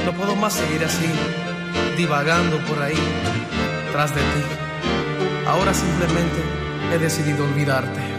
No puedo más seguir así, divagando por ahí, tras de ti. Ahora simplemente he decidido olvidarte.